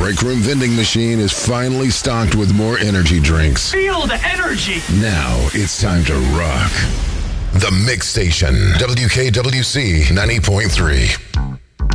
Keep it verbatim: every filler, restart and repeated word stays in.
break room vending machine is finally stocked with more energy drinks. Feel the energy. Now it's time to rock. The Mix Station, W K W C ninety point three.